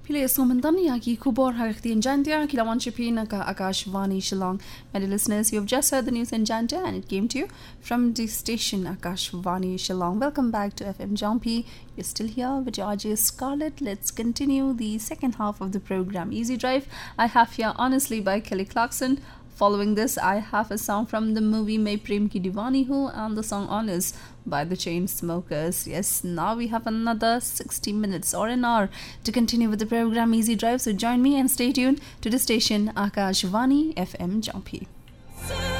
Pili Somandania ki kubor harti in Jantia, Kilawan Chipina ka Akashvani Shillong. Many listeners, you have just heard the news in Jantia and it came to you from the station Akashvani Shillong. Welcome back to FM Jampi. You're still here with your RJ Scarlett. Let's continue the second half of the program. Easy Drive, I have here Honestly by Kelly Clarkson. Following this, I have a song from the movie Main Prem Ki Diwani Hu and the song Honest by the Chainsmokers. Yes, now we have another 60 minutes or an hour to continue with the program Easy Drive. So join me and stay tuned to the station Akashvani FM Jampi.